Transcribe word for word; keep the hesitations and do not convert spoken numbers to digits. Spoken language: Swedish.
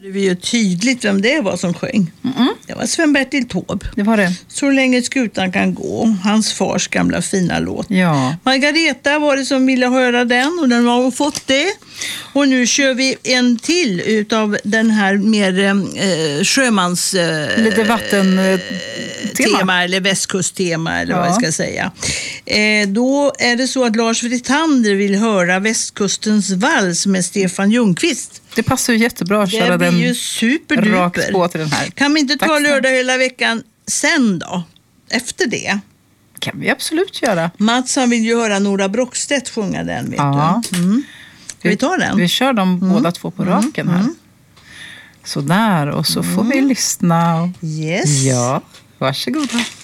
Det var ju tydligt vem det var som sjöng. Mm-mm. Det var Sven-Bertil Taube. Det var det. Så länge skutan kan gå. Hans fars gamla fina låt. Ja. Margareta var det som ville höra den och den har hon fått det. Och nu kör vi en till utav den här mer eh, sjömans... Eh, Lite vatten... Eh, tema. tema eller västkusttema eller Ja. vad jag ska säga. Eh, då är det så att Lars Fritander vill höra Västkustens vals med Stefan Ljungqvist. Det passar ju jättebra att köra Det blir den ju superduper. rakt på till den här. Kan vi inte ta Tack, lördag hela veckan sen då? Efter det. Kan vi absolut göra. Mats han vill ju höra Nora Brockstedt sjunga den, vet Ja. du. Mm. Ska vi ta den? Vi kör dem Mm. båda två på raken här. Mm. Så där, och så får vi lyssna. Och... Yes. Ja, varsågoda.